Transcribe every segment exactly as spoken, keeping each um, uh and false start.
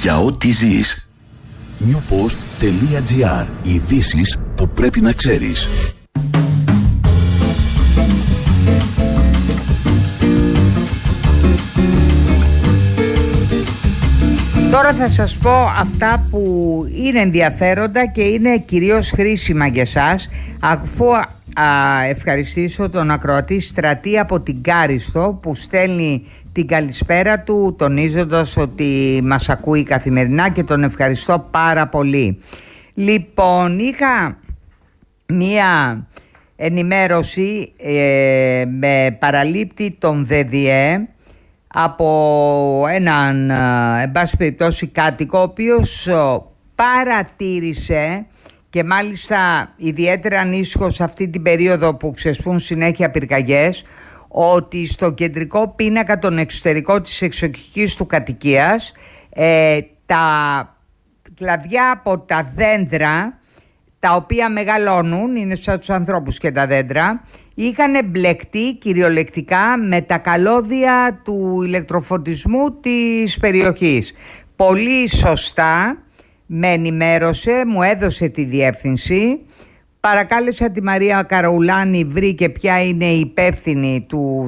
για ό,τι ζεις. newpost τελεία gr. Ειδήσεις που πρέπει να ξέρεις. Τώρα θα σας πω αυτά που είναι ενδιαφέροντα και είναι κυρίως χρήσιμα για εσάς, αφού α, ευχαριστήσω τον ακροατή Στρατή από την Κάριστο που στέλνει την καλησπέρα του τονίζοντας ότι μας ακούει καθημερινά και τον ευχαριστώ πάρα πολύ. Λοιπόν, είχα μία ενημέρωση ε, με παραλήπτη τον ΔΔΕ από έναν, εν πάση περιπτώσει, κάτοικο, ο οποίος παρατήρησε και μάλιστα ιδιαίτερα ανήσυχος αυτή την περίοδο που ξεσπούν συνέχεια πυρκαγιές, ότι στο κεντρικό πίνακα, τον εξωτερικό της εξοχικής του κατοικίας, ε, τα κλαδιά από τα δέντρα, τα οποία μεγαλώνουν, είναι σαν τους ανθρώπους και τα δέντρα, είχαν μπλεκτεί κυριολεκτικά με τα καλώδια του ηλεκτροφωτισμού της περιοχής. Πολύ σωστά με ενημέρωσε, μου έδωσε τη διεύθυνση. Παρακάλεσα τη Μαρία Καραουλάνη, βρήκε ποια είναι η υπεύθυνη του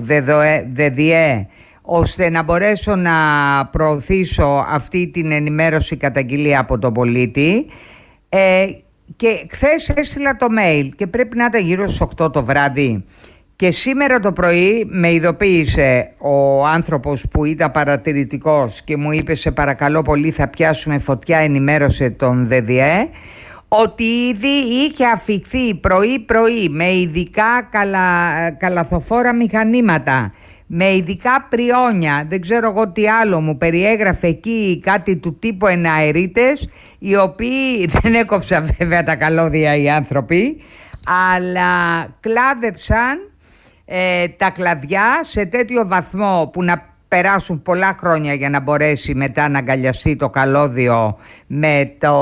ΔΔΕ, ώστε να μπορέσω να προωθήσω αυτή την ενημέρωση καταγγελία από τον πολίτη. Ε, και χθες έστειλα το mail και πρέπει να ήταν γύρω στις οκτώ το βράδυ. Και σήμερα το πρωί με ειδοποίησε ο άνθρωπος που ήταν παρατηρητικός και μου είπε, σε παρακαλώ πολύ, θα πιάσουμε φωτιά, ενημέρωσε τον ΔΔΕ, ότι ήδη είχε αφιχθεί πρωί-πρωί με ειδικά καλα, καλαθοφόρα μηχανήματα, με ειδικά πριόνια, δεν ξέρω εγώ τι άλλο, μου περιέγραφε εκεί κάτι του τύπου εναερίτες, οι οποίοι δεν έκοψαν βέβαια τα καλώδια οι άνθρωποι, αλλά κλάδεψαν ε, τα κλαδιά σε τέτοιο βαθμό που να περάσουν πολλά χρόνια για να μπορέσει μετά να αγκαλιαστεί το καλώδιο με το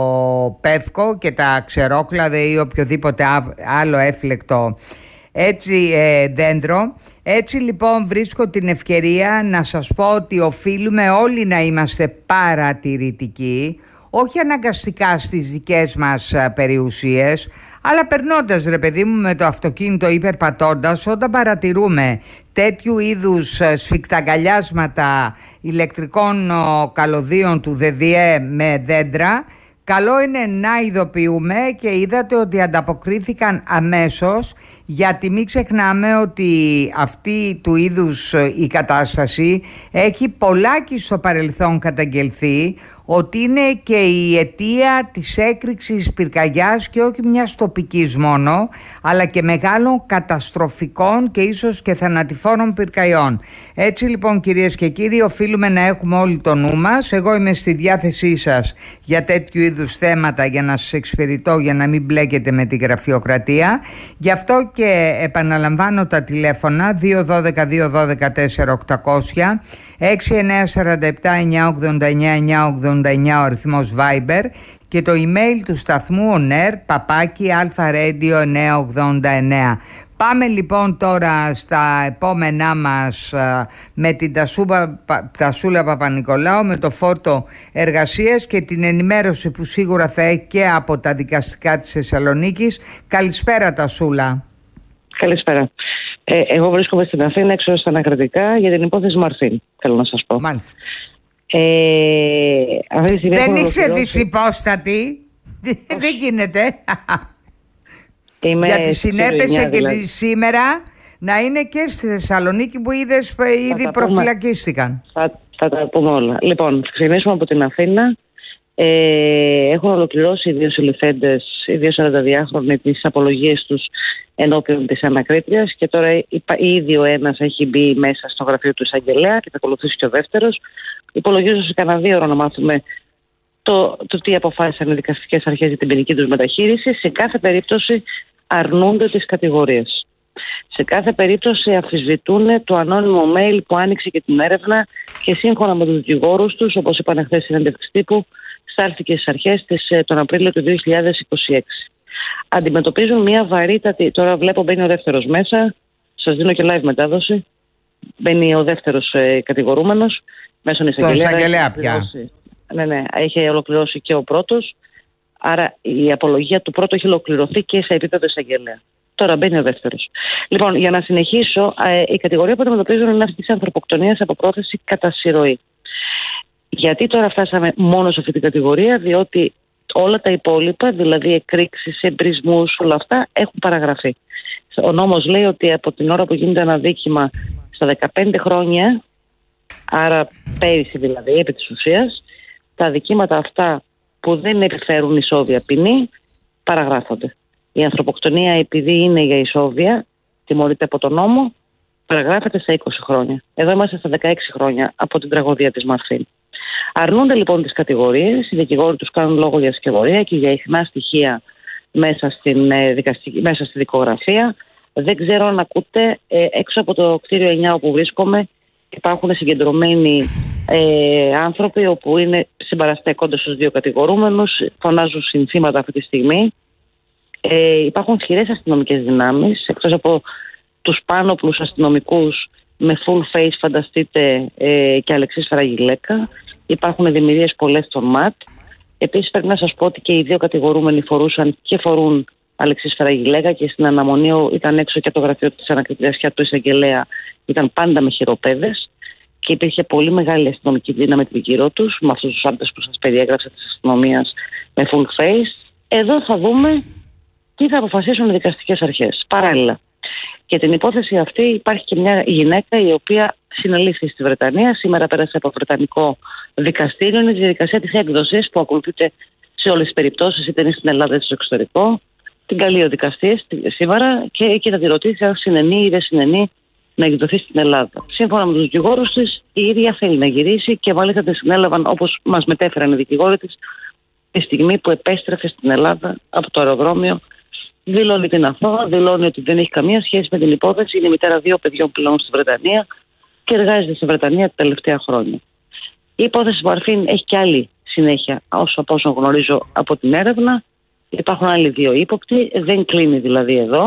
πεύκο και τα ξερόκλαδα ή οποιοδήποτε άλλο έφλεκτο έτσι ε, δέντρο. Έτσι λοιπόν βρίσκω την ευκαιρία να σας πω ότι οφείλουμε όλοι να είμαστε παρατηρητικοί, όχι αναγκαστικά στις δικές μας περιουσίες, αλλά περνώντας, ρε παιδί μου, με το αυτοκίνητο ή περπατώντας, όταν παρατηρούμε τέτοιου είδους σφιχταγκαλιάσματα ηλεκτρικών καλωδίων του ΔΔΕ με δέντρα, καλό είναι να ειδοποιούμε, και είδατε ότι ανταποκρίθηκαν αμέσως, γιατί μην ξεχνάμε ότι αυτή του είδους η κατάσταση έχει πολλάκι στο παρελθόν καταγγελθεί, ότι είναι και η αιτία της έκρηξης πυρκαγιάς και όχι μιας τοπικής μόνο, αλλά και μεγάλων καταστροφικών και ίσως και θανατηφόρων πυρκαγιών. Έτσι λοιπόν, κυρίες και κύριοι, οφείλουμε να έχουμε όλοι το νου μας. Εγώ είμαι στη διάθεσή σας για τέτοιου είδους θέματα, για να σας εξυπηρετώ, για να μην μπλέκετε με τη γραφειοκρατία. Γι' αυτό και επαναλαμβάνω τα τηλέφωνα δύο ένα δύο δύο ένα δύο τέσσερα οκτακόσια, έξι εννιά τέσσερα επτά εννιά ογδόντα εννιά εννιά ογδόντα εννιά ο αριθμός Viber, και το email του σταθμού onair παπάκι αλφα-radio εννιακόσια ογδόντα εννέα. Πάμε λοιπόν τώρα στα επόμενά μας με την Τασούμπα, Τασούλα Παπα-Νικολάου, με το φόρτο εργασίας και την ενημέρωση που σίγουρα θα έχει και από τα δικαστικά της Θεσσαλονίκης. Καλησπέρα Τασούλα. Καλησπέρα. Ε, εγώ βρίσκομαι στην Αθήνα έξω στα ανακριτικά για την υπόθεση Μαρθίν, θέλω να σας πω. Μάλιστα. Ε, δεν είσαι δυσυπόστατη. Δεν γίνεται. Είμαι γιατί συνέπεσε και δηλαδή. Σήμερα να είναι και στη Θεσσαλονίκη που είδες ήδη προφυλακίστηκαν. Θα, θα τα πούμε όλα. Λοιπόν, θα ξεκινήσουμε από την Αθήνα. Ε, έχουν ολοκληρώσει οι δύο συλληφθέντες, οι δύο σαρανταδυάχρονοι, τις απολογίες τους ενώπιον της ανακρίτριας, και τώρα ήδη ο ένας έχει μπει μέσα στο γραφείο του εισαγγελέα και θα ακολουθήσει και ο δεύτερος. Υπολογίζω σε κανένα δύο ώρα να μάθουμε το, το τι αποφάσισαν οι δικαστικές αρχές για την ποινική τους μεταχείριση. Σε κάθε περίπτωση αρνούνται τις κατηγορίες. Σε κάθε περίπτωση αμφισβητούν το ανώνυμο mail που άνοιξε και την έρευνα, και σύμφωνα με τους δικηγόρους τους, όπως είπαν χθες στην συνέντευξη τύπου, στάλθηκε στις αρχές της, τον Απρίλιο του δύο χιλιάδες είκοσι έξι. Αντιμετωπίζουν μια βαρύτατη. Τώρα βλέπω μπαίνει ο δεύτερος μέσα. Σας δίνω και live μετάδοση. Μπαίνει ο δεύτερος ε, κατηγορούμενος μέσω εισαγγελέα. Τον εισαγγελέα πια. ναι, ναι, έχει ολοκληρώσει και ο πρώτος. Άρα η απολογία του πρώτου έχει ολοκληρωθεί και σε επίπεδο εισαγγελέα. Τώρα μπαίνει ο δεύτερος. Λοιπόν, για να συνεχίσω, η κατηγορία που αντιμετωπίζουν είναι αυτή της ανθρωποκτονίας από πρόθεση κατά συρροή. Γιατί τώρα φτάσαμε μόνο σε αυτή την κατηγορία? Διότι όλα τα υπόλοιπα, δηλαδή εκρήξεις, εμπρισμούς, όλα αυτά έχουν παραγραφεί. Ο νόμος λέει ότι από την ώρα που γίνεται ένα δίκημα στα δεκαπέντε χρόνια, άρα πέρυσι δηλαδή, επί της ουσίας, τα δικήματα αυτά που δεν επιφέρουν ισόβια ποινή παραγράφονται. Η ανθρωποκτονία, επειδή είναι για ισόβια, τιμωρείται από τον νόμο, παραγράφεται στα είκοσι χρόνια. Εδώ είμαστε στα δεκαέξι χρόνια από την τραγωδία της Μαρφίν. Αρνούνται λοιπόν τις κατηγορίες, οι δικηγόροι τους κάνουν λόγο για σκευωρία και για ιχνά στοιχεία μέσα, στην, ε, δικαστική, μέσα στη δικογραφία. Δεν ξέρω αν ακούτε, ε, έξω από το κτίριο εννιά όπου βρίσκομαι υπάρχουν συγκεντρωμένοι ε, άνθρωποι όπου είναι συμπαραστέκοντες στους δύο κατηγορούμενους, φωνάζουν συνθήματα αυτή τη στιγμή. Ε, υπάρχουν ισχυρές αστυνομικές δυνάμεις, εκτός από τους πάνωπλους αστυνομικούς με full face, φανταστείτε, ε, και Αλεξής Φαραγγιλέκα. Υπάρχουν δημιουργίες πολλές στον ΜΑΤ. Επίσης πρέπει να σας πω ότι και οι δύο κατηγορούμενοι φορούσαν και φορούν Αλεξής Φαραγγιλέκα και στην αναμονή ήταν έξω και το γραφείο της ανακριτρίας και του εισαγγελέα ήταν πάντα με χειροπέδες και υπήρχε πολύ μεγάλη αστυνομική δύναμη γύρω τους, με αυτούς τους άντρες που σας περιέγραψα της αστυνομίας με full face. Εδώ θα δούμε τι θα αποφασίσουν οι δικαστικές αρχές παράλληλα. Και την υπόθεση αυτή υπάρχει και μια γυναίκα η οποία συνελήφθη στη Βρετανία. Σήμερα πέρασε από βρετανικό δικαστήριο. Είναι η διαδικασία της έκδοσης που ακολουθείται σε όλες τις περιπτώσεις, είτε είναι στην Ελλάδα είτε στο εξωτερικό. Την καλεί ο δικαστής σήμερα και εκεί θα τη ρωτήσει αν συνενεί ή δεν συνενεί να εκδοθεί στην Ελλάδα. Σύμφωνα με τους δικηγόρους της, η ίδια θέλει να γυρίσει και μάλιστα τη συνέλαβαν, όπως μας μετέφεραν οι δικηγόροι της, τη στιγμή που επέστρεφε στην Ελλάδα από το αεροδρόμιο. Δηλώνει την αθώα, δηλώνει ότι δεν έχει καμία σχέση με την υπόθεση. Είναι μητέρα δύο παιδιών πλέον στη Βρετανία και εργάζεται στη Βρετανία τα τελευταία χρόνια. Η υπόθεση Μαρφίν έχει και άλλη συνέχεια, όσο από όσο γνωρίζω από την έρευνα. Υπάρχουν άλλοι δύο ύποπτοι, δεν κλείνει δηλαδή εδώ.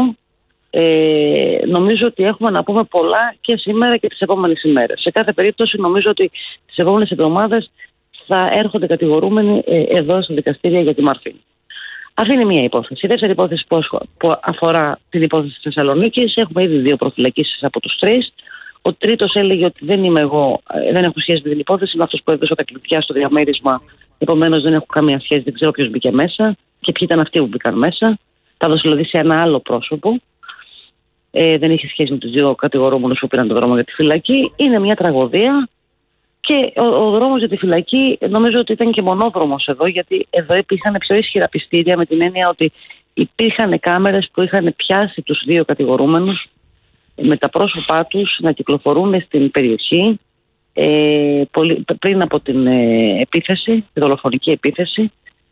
Ε, νομίζω ότι έχουμε να πούμε πολλά και σήμερα και τις επόμενες ημέρες. Σε κάθε περίπτωση νομίζω ότι τις επόμενες εβδομάδες θα έρχονται κατηγορούμενοι ε, εδώ στα δικαστήρια για τη Μαρφίν. Αυτή είναι μία υπόθεση. Η δεύτερη υπόθεση που αφορά την υπόθεση της Θεσσαλονίκης, έχουμε ήδη δύο προφυλακίσεις από τους τρεις. Ο τρίτος έλεγε ότι δεν είμαι εγώ, δεν έχω σχέση με την υπόθεση, είμαι αυτός που έδωσε τα κλειδιά στο διαμέρισμα. Επομένως δεν έχω καμία σχέση, δεν ξέρω ποιος μπήκε μέσα και ποιοι ήταν αυτοί που μπήκαν μέσα. Τα έδωσε δηλαδή σε ένα άλλο πρόσωπο. Ε, δεν είχε σχέση με τους δύο κατηγορούμενους που πήραν τον δρόμο για τη φυλακή. Είναι μια τραγωδία. Και ο, ο δρόμος για τη φυλακή νομίζω ότι ήταν και μονόδρομος εδώ, γιατί εδώ υπήρχαν πιο ισχυρά πιστήρια με την έννοια ότι υπήρχαν κάμερες που είχαν πιάσει τους δύο κατηγορούμενους με τα πρόσωπά τους να κυκλοφορούν στην περιοχή ε, πολύ, πριν από την ε, επίθεση, τη δολοφονική επίθεση,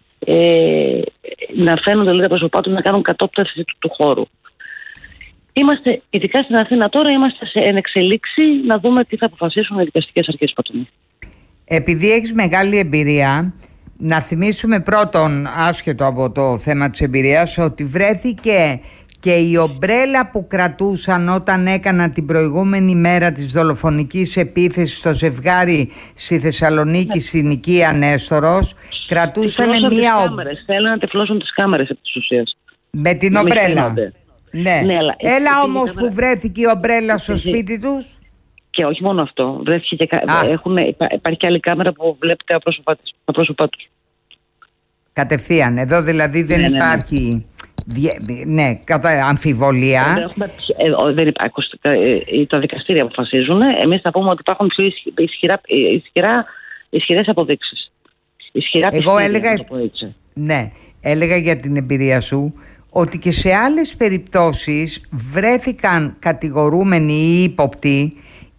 ε, να φαίνονται δηλαδή τα πρόσωπά τους να κάνουν κατόπτευση του, του χώρου. Είμαστε, ειδικά στην Αθήνα τώρα, είμαστε σε ενεξελίξη να δούμε τι θα αποφασίσουν οι δικαστικές αρχές πατουνή. Επειδή έχεις μεγάλη εμπειρία, να θυμίσουμε πρώτον, άσχετο από το θέμα της εμπειρίας, ότι βρέθηκε και η ομπρέλα που κρατούσαν όταν έκαναν την προηγούμενη μέρα της δολοφονικής επίθεσης στο ζευγάρι στη Θεσσαλονίκη, ναι, στην οικία Νέστορος, κρατούσαν μία ομπρέλα. Θέλουν να τεφλώσουν τις κάμερες επί της ουσίας. Με την να ομπρέλα. Ναι. Ναι, αλλά έλα όμως κάμερα... που βρέθηκε η ομπρέλα στο σπίτι τους. Και όχι μόνο αυτό. Βρέθηκε και... Έχουν... Υπάρχει και άλλη κάμερα που βλέπει τα πρόσωπά, της, τα πρόσωπά τους. Κατευθείαν. Εδώ δηλαδή δεν, ναι, ναι, υπάρχει ναι, ναι, κατά αμφιβολία. Δεν έχουμε... δεν υπάρχει... Τα δικαστήρια αποφασίζουν. Εμείς θα πούμε ότι υπάρχουν πιο ισχυρά, ισχυρά, ισχυρές αποδείξεις. Ισχυρά Εγώ έλεγα... Το ναι, έλεγα για την εμπειρία σου ότι και σε άλλες περιπτώσεις βρέθηκαν κατηγορούμενοι ή ύποπτοι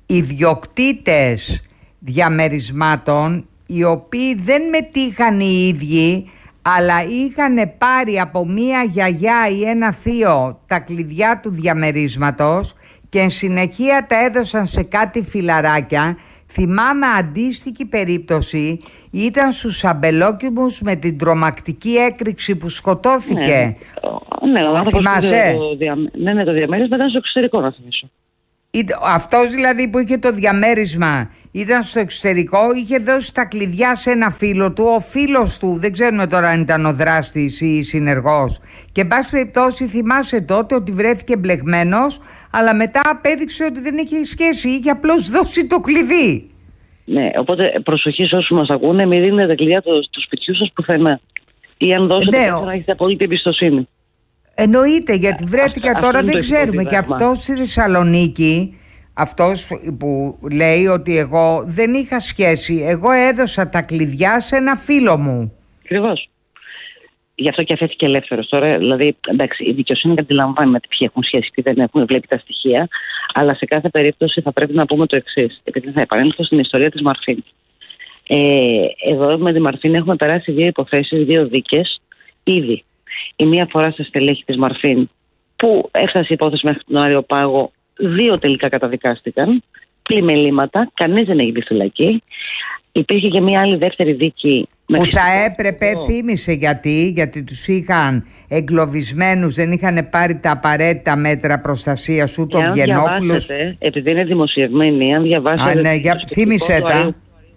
ιδιοκτήτες διαμερισμάτων οι οποίοι δεν μετήχαν οι ίδιοι, αλλά είχαν πάρει από μία γιαγιά ή ένα θείο τα κλειδιά του διαμερίσματος και εν συνεχεία τα έδωσαν σε κάτι φιλαράκια. Θυμάμαι αντίστοιχη περίπτωση ήταν στους Αμπελόκημπους με την τρομακτική έκρηξη που σκοτώθηκε. Ναι, ναι, ο θυμάσαι. Το, δια... ναι, ναι, το διαμέρισμα ήταν στο εξωτερικό, να θυμίσω. Αυτός δηλαδή που είχε το διαμέρισμα ήταν στο εξωτερικό, είχε δώσει τα κλειδιά σε ένα φίλο του, ο φίλος του, δεν ξέρουμε τώρα αν ήταν ο δράστης ή συνεργός, και εν πάση περιπτώσει θυμάσαι τότε ότι βρέθηκε μπλεγμένος, αλλά μετά απέδειξε ότι δεν είχε σχέση, είχε απλώς δώσει το κλειδί. Ναι, οπότε προσοχή σε όσους μας ακούνε, μην δίνετε τα κλειδιά του, του σπιτιού σας πουθενά. Ή αν δώσετε, ναι, να έχετε απόλυτη εμπιστοσύνη. Εννοείται, γιατί βρέθηκα Α, τώρα, δεν το ξέρουμε. Και αυτός στη Θεσσαλονίκη, αυτός που λέει ότι εγώ δεν είχα σχέση, εγώ έδωσα τα κλειδιά σε ένα φίλο μου. Ακριβώς. Γι' αυτό και αφέθηκε ελεύθερος τώρα. Δηλαδή, εντάξει, η δικαιοσύνη αντιλαμβάνεται ποιοι έχουν σχέση, ποιοι δεν έχουν, βλέπει τα στοιχεία. Αλλά σε κάθε περίπτωση θα πρέπει να πούμε το εξής, επειδή θα επανέλθω στην ιστορία της Μαρφίν. Ε, εδώ με τη Μαρφίν έχουμε περάσει δύο υποθέσεις, δύο δίκες ήδη. Η μία φορά στα στελέχη της Μαρφίν, που έφτασε η υπόθεση μέχρι τον Άριο Πάγο, δύο τελικά καταδικάστηκαν, πλημελήματα, κανείς δεν έγινε φυλακή. Υπήρχε και μία άλλη δεύτερη δίκη. Που θα έπρεπε, θύμισε γιατί, γιατί τους είχαν εγκλωβισμένους, δεν είχαν πάρει τα απαραίτητα μέτρα προστασίας ούτε ο Βγενόπουλος. Επειδή είναι δημοσιευμένη, αν διαβάσετε. Α, ναι, για, θύμισε τα. Αρίου,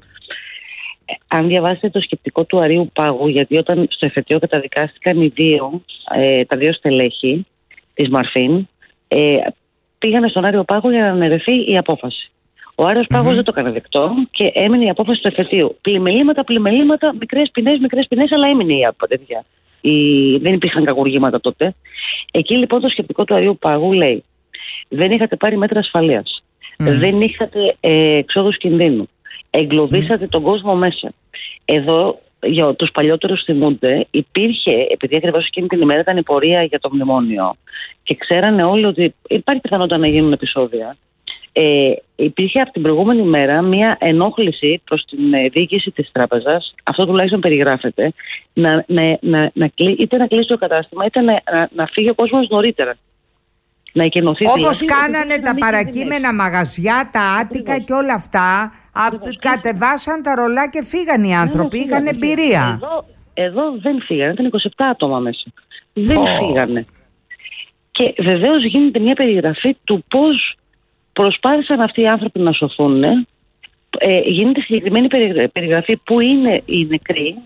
αν διαβάσετε το σκεπτικό του Αρίου Πάγου, γιατί όταν στο εφετείο καταδικάστηκαν οι δύο, ε, τα δύο στελέχη της Μαρφίν, ε, πήγανε στον Άριο Πάγο για να αναιρεθεί η απόφαση. Ο Άριος Πάγος mm-hmm. δεν το έκανε δεκτό και έμεινε η απόφαση του εφετείου. Πλημελήματα, πλημελήματα, μικρές ποινές, μικρές ποινές, αλλά έμεινε η απόφαση. Η... Δεν υπήρχαν κακουργήματα τότε. Εκεί λοιπόν το σκεπτικό του Αρίου Πάγου λέει: δεν είχατε πάρει μέτρα ασφαλείας. Mm. Δεν είχατε ε, εξόδους κινδύνου. Εγκλωβίσατε mm. τον κόσμο μέσα. Εδώ, για τους παλιότερους θυμούνται, υπήρχε, επειδή ακριβώς εκείνη την ημέρα ήταν η πορεία για το μνημόνιο και ξέρανε όλοι ότι υπάρχει πιθανότητα να γίνουν επεισόδια. Ε, υπήρχε από την προηγούμενη μέρα μια ενόχληση προς την διοίκηση της τράπεζας, αυτό τουλάχιστον περιγράφεται, να, να, να, να, είτε να κλείσει το κατάστημα είτε να, να, να φύγει ο κόσμος νωρίτερα. Να εκενωθεί. Όπως δηλαδή, κάνανε τα παρακείμενα μαγαζιά, τα άτικα Ακριβώς. Και όλα αυτά, Ακριβώς. κατεβάσαν τα ρολά και φύγαν οι άνθρωποι, ναι, είχαν εμπειρία. Εδώ, εδώ δεν φύγανε, ήταν είκοσι επτά άτομα μέσα. Δεν oh. φύγανε. Και βεβαίως γίνεται μια περιγραφή του πώς προσπάθησαν αυτοί οι άνθρωποι να σωθούν. Ε, γίνεται συγκεκριμένη περιγραφή που είναι οι νεκροί,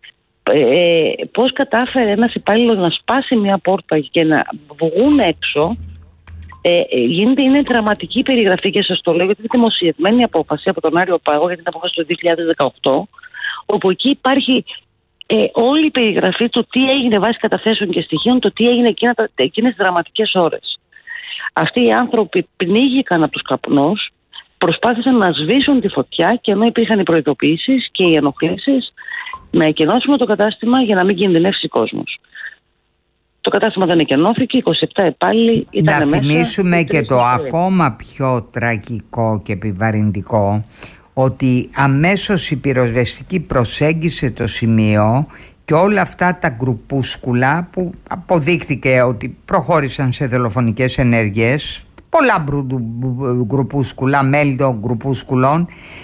ε, πώς κατάφερε ένας υπάλληλος να σπάσει μια πόρτα και να βγουν έξω. Ε, γίνεται, είναι δραματική περιγραφή και σας το λέω γιατί είναι δημοσιευμένη απόφαση από τον Άριο Πάγο για την απόφαση του δύο χιλιάδες δεκαοκτώ, όπου εκεί υπάρχει ε, όλη η περιγραφή του τι έγινε βάσει καταθέσεων και στοιχείων, το τι έγινε εκείνα, εκείνες τις δραματικές ώρες. Αυτοί οι άνθρωποι πνίγηκαν από τους καπνούς, προσπάθησαν να σβήσουν τη φωτιά και ενώ υπήρχαν οι προειδοποιήσεις και οι ενοχλήσεις να εκενώσουμε το κατάστημα για να μην κινδυνεύσει ο κόσμος. Το κατάστημα δεν εκενώθηκε, είκοσι επτά υπάλληλοι ήταν μέσα. Να θυμίσουμε και το ακόμα πιο τραγικό και επιβαρυντικό, ότι αμέσως η πυροσβεστική προσέγγισε το σημείο και όλα αυτά τα γκρουπούσκουλα που αποδείχθηκε ότι προχώρησαν σε δολοφονικές ενέργειες, πολλά γκρουπούσκουλα, μέλη των γκρουπούσκουλων,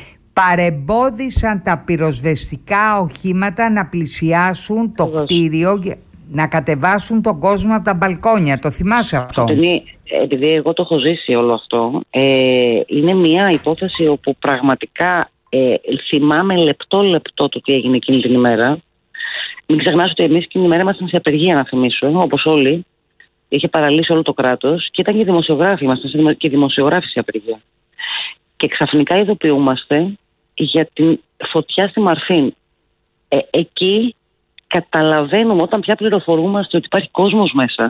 παρεμπόδισαν τα πυροσβεστικά οχήματα να πλησιάσουν το Βεβαίως. κτίριο, να κατεβάσουν τον κόσμο από τα μπαλκόνια. Το θυμάσαι αυτό? Επειδή, επειδή εγώ το έχω ζήσει όλο αυτό, ε, είναι μια υπόθεση όπου πραγματικά ε, θυμάμαι λεπτό λεπτό το τι έγινε εκείνη την ημέρα. Μην ξεχνάς ότι εμείς εκείνη την ημέρα ήμασταν σε απεργία, να θυμίσω, όπως όλοι. Είχε παραλύσει όλο το κράτος και ήταν και δημοσιογράφοι, ήμασταν και δημοσιογράφοι σε απεργία. Και ξαφνικά ειδοποιούμαστε για την φωτιά στη Μαρφίν. Ε, εκεί καταλαβαίνουμε, όταν πια πληροφορούμαστε ότι υπάρχει κόσμος μέσα,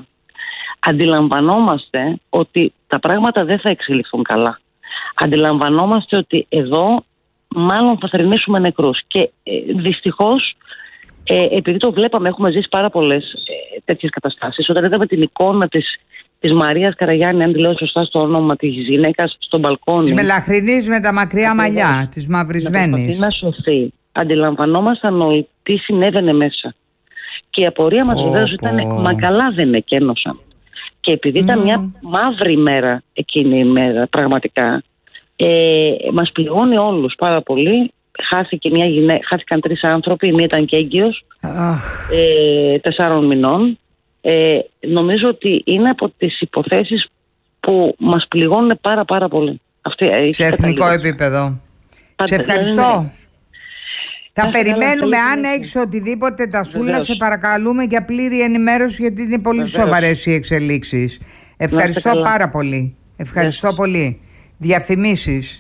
αντιλαμβανόμαστε ότι τα πράγματα δεν θα εξελιχθούν καλά. Αντιλαμβανόμαστε ότι εδώ μάλλον θα θρηνήσουμε νεκρούς. Και ε, δυστυχώς, ε, επειδή το βλέπαμε, έχουμε ζήσει πάρα πολλές ε, τέτοιες καταστάσεις. Όταν είδαμε την εικόνα της, της Μαρίας Καραγιάννη, αν τη λέω σωστά στο όνομα, της γυναίκας στο μπαλκόνι. Της μελαχρινής με τα μακριά μαλλιά, της μαυρισμένης. Να σωθεί. Αντιλαμβανόμασταν όλοι τι συνέβαινε μέσα. Και η απορία μας oh, βεβαίως ήταν, oh. μα καλά δεν εκένωσαν. Και επειδή mm. ήταν μια μαύρη μέρα εκείνη η μέρα, πραγματικά, ε, μας πληγώνει όλους πάρα πολύ. Χάθηκε μια γυναί... Χάθηκαν τρεις άνθρωποι, η μία ήταν και έγκυος, oh. ε, τεσσάρων μηνών. Ε, νομίζω ότι είναι από τις υποθέσεις που μας πληγώνουν πάρα πάρα πολύ. Αυτή, σε εθνικό επίπεδο. Σε ευχαριστώ. Θα περιμένουμε, αν έχεις οτιδήποτε Τασούλα, σε παρακαλούμε για πλήρη ενημέρωση, γιατί είναι πολύ Βεβαίως. Σοβαρές οι εξελίξεις. Ευχαριστώ πάρα πολύ. Ευχαριστώ Βεβαίως. Πολύ. Διαφημίσεις.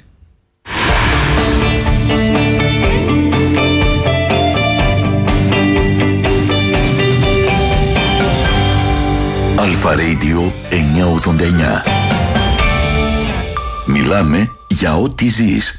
Αλφα Radio εννιακόσια ογδόντα εννιά. Μιλάμε για ό,τι ζεις.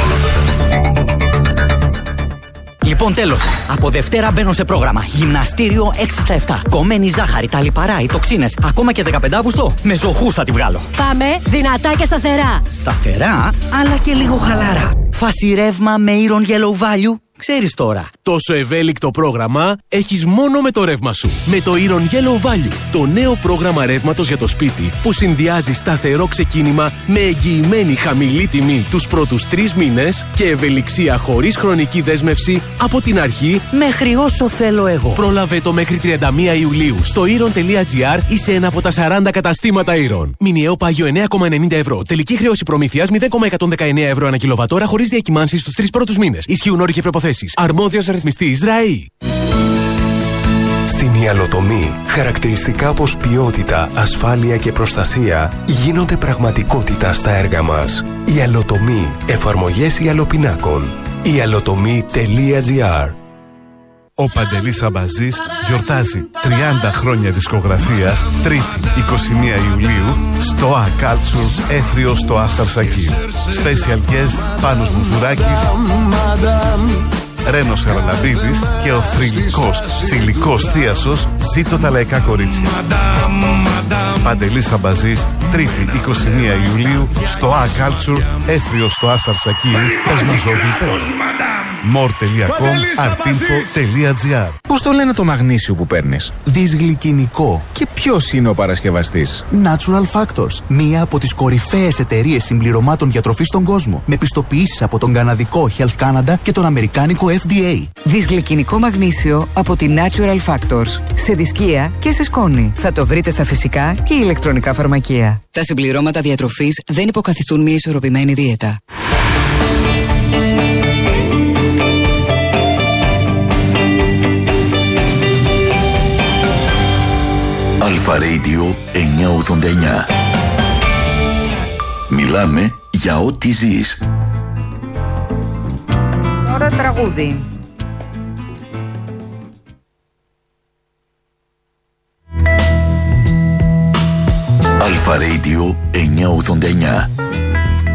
Λοιπόν, τέλος. Από Δευτέρα μπαίνω σε πρόγραμμα. Γυμναστήριο έξι στα επτά. Κομμένη ζάχαρη, τα λιπαρά, οι τοξίνες. Ακόμα και δεκαπέντε Αυγούστου. Με ζωχούς θα τη βγάλω. Πάμε δυνατά και σταθερά. Σταθερά, αλλά και λίγο χαλαρά. Φάση ρεύμα με Iron Yellow Value. Ξέρεις τώρα. Τόσο ευέλικτο πρόγραμμα έχεις μόνο με το ρεύμα σου. Με το Iron Yellow Value, το νέο πρόγραμμα ρεύματος για το σπίτι που συνδυάζει σταθερό ξεκίνημα με εγγυημένη χαμηλή τιμή τους πρώτους τρεις μήνες και ευελιξία χωρίς χρονική δέσμευση από την αρχή μέχρι όσο θέλω εγώ. Πρόλαβε το μέχρι τριάντα μία Ιουλίου στο iron τελεία gr ή σε ένα από τα σαράντα καταστήματα Iron. Μηνιαίο πάγιο εννέα κόμμα ενενήντα ευρώ. Τελική χρέωση προμήθειας μηδέν κόμμα εκατόν δεκαεννέα ευρώ ανά κιλοβατόρα χωρίς διακυμάνσεις στους τρεις πρώτους μήνες. Ισχύουν όροι και προϋποθέσεις. Αρμόδιος ρυθμιστής ΡΑΗ. Στην ιαλοτομή, χαρακτηριστικά όπως ποιότητα, ασφάλεια και προστασία γίνονται πραγματικότητα στα έργα μας. Ιαλοτομή. Εφαρμογές ιαλοπινάκων. ιαλοτομή τελεία gr. Ο Παντελής Αμπαζής γιορτάζει τριάντα χρόνια δισκογραφίας, Τρίτη είκοσι μία Ιουλίου στο A Culture Έθριο στο Άσταρ Σακίρ. Special guest Πάνος Μουζουράκης, Ρένος Χαραλαμπίδης και ο θρυλικός, θηλυκός θίασος Ζήτω τα λαϊκά κορίτσια. Παντελής Αμπαζής, Τρίτη είκοσι μία Ιουλίου στο A Culture Έθριο στο Άσταρ Σακίρ. more τελεία com artinfo τελεία gr. Πώς το λένε το μαγνήσιο που παίρνεις? Δυσγλυκινικό. Και ποιος είναι ο παρασκευαστής? Natural Factors, μία από τις κορυφαίες εταιρείες συμπληρωμάτων διατροφής στον κόσμο, με πιστοποιήσεις από τον καναδικό Health Canada και τον αμερικάνικο F D A. Δυσγλυκινικό μαγνήσιο από τη Natural Factors. Σε δισκία και σε σκόνη. Θα το βρείτε στα φυσικά και ηλεκτρονικά φαρμακεία. Τα συμπληρώματα διατροφής δεν υποκαθιστούν μια ισορροπημένη δίαιτα. Αλφα Radio εννιακόσια ογδόντα εννιά. Μιλάμε για ό,τι ζεις. Τώρα τραγούδι. Αλφα Radio εννιακόσια ογδόντα εννιά.